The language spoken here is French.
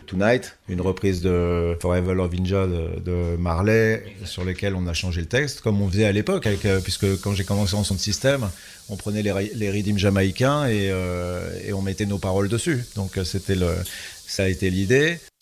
Tonight, une reprise de Forever Lovin' Ya de Marley, sur lesquelles on a changé le texte, comme on faisait à l'époque, puisque quand j'ai commencé en son de système, on prenait les rythmes jamaïcains et on mettait nos paroles dessus. Donc ça a été l'idée.